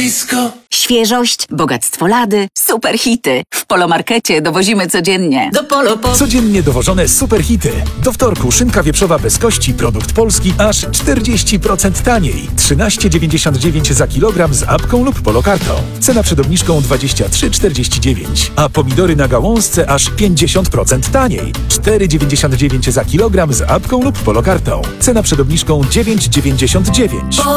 Disco. Świeżość, bogactwo lady, super hity. W Polomarkecie dowozimy codziennie. Do Polo po... Codziennie dowożone superhity. Do wtorku szynka wieprzowa bez kości, produkt polski, aż 40% taniej. 13,99 za kilogram z apką lub polokartą. Cena przed obniżką 23,49. A pomidory na gałązce aż 50% taniej. 4,99 za kilogram z apką lub polokartą. Cena przed obniżką 9,99.